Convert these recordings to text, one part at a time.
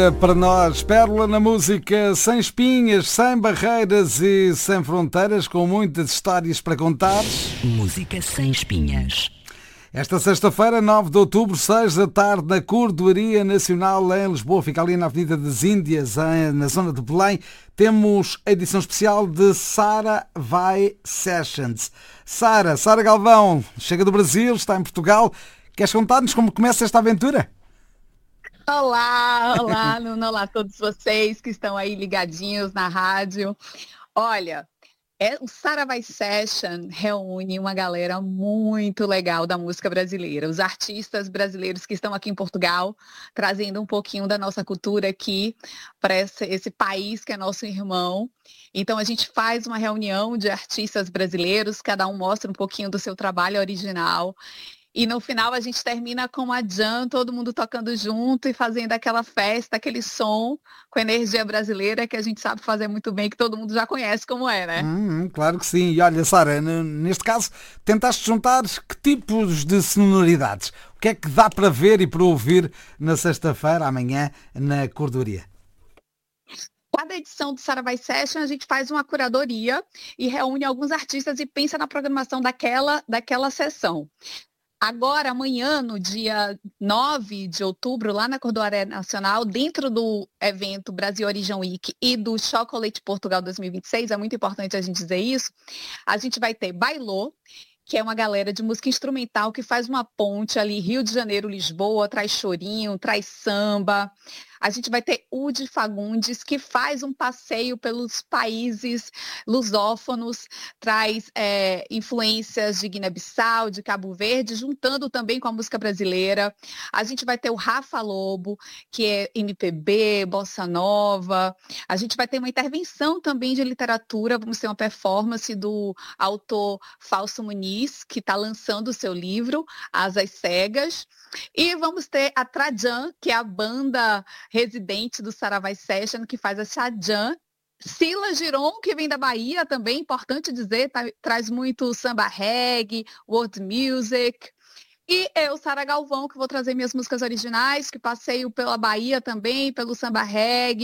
Para nós, pérola na música, sem espinhas, sem barreiras e sem fronteiras, com muitas histórias para contar. Música sem espinhas. Esta sexta-feira, 9 de outubro, 6 da tarde, na Cordoaria Nacional em Lisboa, fica ali na Avenida das Índias, na zona de Belém, temos a edição especial de Sara Vai Sessions. Sara Galvão, chega do Brasil, está em Portugal. Queres contar-nos como começa esta aventura? Olá, Nuno, olá a todos vocês que estão aí ligadinhos na rádio. Olha, o Sara Vai Session reúne uma galera muito legal da música brasileira. Os artistas brasileiros que estão aqui em Portugal, trazendo um pouquinho da nossa cultura aqui para esse país que é nosso irmão. Então a gente faz uma reunião de artistas brasileiros, cada um mostra um pouquinho do seu trabalho original. E no final a gente termina com uma jam, todo mundo tocando junto e fazendo aquela festa, aquele som com energia brasileira que a gente sabe fazer muito bem, que todo mundo já conhece como é, né? Claro que sim. E olha, Sara, neste caso, tentaste juntar que tipos de sonoridades? O que é que dá para ver e para ouvir na sexta-feira, amanhã, na Cordoaria? Cada edição do Sara Vai Session a gente faz uma curadoria e reúne alguns artistas e pensa na programação daquela sessão. Agora, amanhã, no dia 9 de outubro, lá na Cordoaria Nacional, dentro do evento Brasil Origin Week e do Chocolate Portugal 2026, é muito importante a gente dizer isso, a gente vai ter Bailô, que é uma galera de música instrumental que faz uma ponte ali, Rio de Janeiro, Lisboa, traz chorinho, traz samba. A gente vai ter Udi Fagundes, que faz um passeio pelos países lusófonos, traz influências de Guiné-Bissau, de Cabo Verde, juntando também com a música brasileira. A gente vai ter o Rafa Lobo, que é MPB, Bossa Nova. A gente vai ter uma intervenção também de literatura, vamos ter uma performance do autor Fausto Muniz, que está lançando o seu livro, Asas Cegas. E vamos ter a Trajan, que é a banda residente do Sara Vai Session, que faz a Trajan. Sila Giron, que vem da Bahia também, importante dizer, traz muito samba reggae, world music. E eu, Sara Galvão, que vou trazer minhas músicas originais, que passeio pela Bahia também, pelo samba reggae,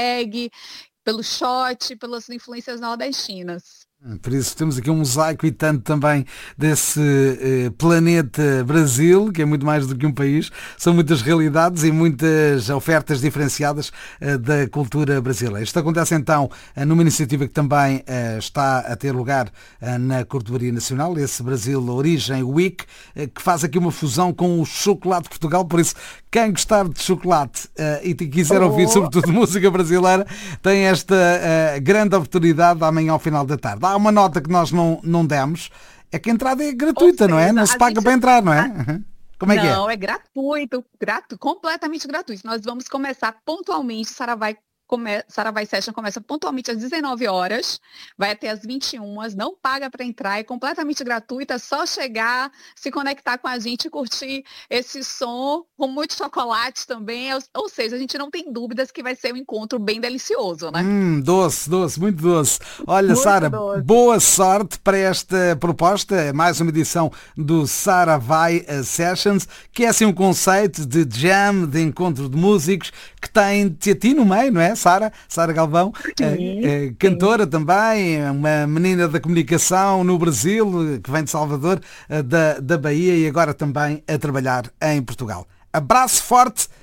pelo shot, pelas influências nordestinas. Por isso temos aqui um mosaico e tanto também desse planeta Brasil, que é muito mais do que um país. São muitas realidades e muitas ofertas diferenciadas da cultura brasileira. Isto acontece então numa iniciativa que também está a ter lugar na Cordoaria Nacional, esse Brasil Origin Week, que faz aqui uma fusão com o Chocolate de Portugal. Por isso, quem gostar de chocolate e quiser ouvir sobretudo música brasileira, tem esta grande oportunidade amanhã ao final da tarde. Há uma nota que nós não demos, é que a entrada é gratuita, não é? Não se paga para entrar, não é? Como é que é? Não, é gratuito, completamente gratuito. Nós vamos começar pontualmente, Sara Vai Session começa pontualmente às 19 horas, vai até às 21, não paga para entrar, é completamente gratuito, é só chegar, se conectar com a gente e curtir esse som com muito chocolate também, ou seja, a gente não tem dúvidas que vai ser um encontro bem delicioso, né? Doce, muito doce. Olha, Sara, boa sorte para esta proposta, mais uma edição do Sara Vai Sessions, que é assim um conceito de jam, de encontro de músicos, que tem-te a ti no meio, não é? Sara Galvão, cantora também, uma menina da comunicação no Brasil, que vem de Salvador, da Bahia e agora também a trabalhar em Portugal. Abraço forte